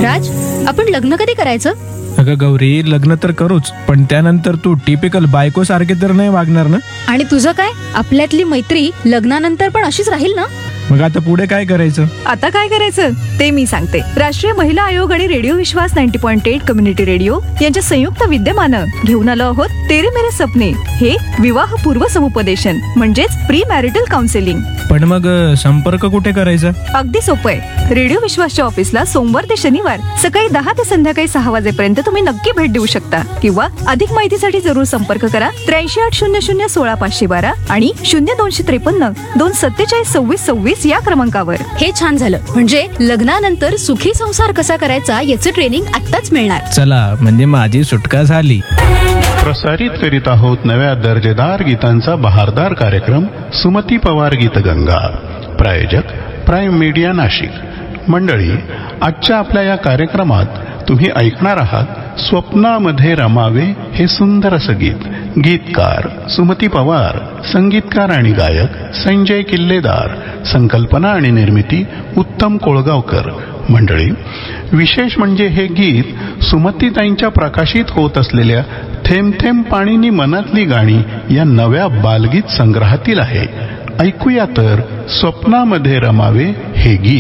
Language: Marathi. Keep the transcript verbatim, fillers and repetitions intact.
राज, आपण लग्न कधी करायचं? अगं गौरी, लग्न तर करूच, पण त्यानंतर तू टिपिकल बायको सारखे तर नाही वागणार ना? आणि तुझं काय? आपल्यातली मैत्री लग्नानंतर पण अशीच राहील ना? मग आता पुढे काय करायचं? आता काय करायचं ते मी सांगते. राष्ट्रीय महिला आयोग आणि रेडिओ विश्वास नव्वद पॉईंट आठ कम्युनिटी रेडिओ यांच्या संयुक्त विद्यमानं घेऊन आलो आहोत तेरे मेरे सपने हे विवाह पूर्व समुपदेशन म्हणजेच प्री मॅरिटल काउन्सिलिंग. पण मग अ, संपर्क कुठे करायचा? अगदी सोपं आहे. रेडिओ विश्वासच्या ऑफिसला सोमवार ते शनिवार सकाळी दहा ते संध्याकाळी सहा वाजेपर्यंत तुम्ही नक्की भेट देऊ शकता किंवा अधिक माहितीसाठी जरूर संपर्क करा त्र्याऐंशी आठ शून्य शून्य सोळा पाचशे बारा आणि शून्य दोनशे त्रेपन्न दोन सत्तेचाळीस सव्वीस सव्वीस या क्रमांकावर. हे छान झालं. म्हणजे लग्नानंतर सुखी संसार कसा करायचा याचं ट्रेनिंग आत्ताच मिळणार. चला, म्हणजे माझी सुटका झाली. प्रसारित करीत आहोत नव्या दर्जेदार गीतांचा बहारदार कार्यक्रम सुमती पवार गीतगंगा. प्रायोजक प्राईम मीडिया नाशिक. मंडळी, आजच्या आपल्या या कार्यक्रमात तुम्ही ऐकणार आहात स्वप्नामध्ये रमावे हे सुंदर असं गीत. गीतकार सुमती पवार, संगीतकार आणि गायक संजय किल्लेदार, संकल्पना आणि निर्मिती उत्तम कोळगावकर. मंडळी, विशेष म्हणजे हे गीत सुमतीताईंच्या प्रकाशित होत असलेल्या थेंब थेंब पाणीनी मनातली गाणी या नव्या बालगीत संग्रहातील आहे. ऐकूया तर स्वप्नामध्ये रमावे हे गीत.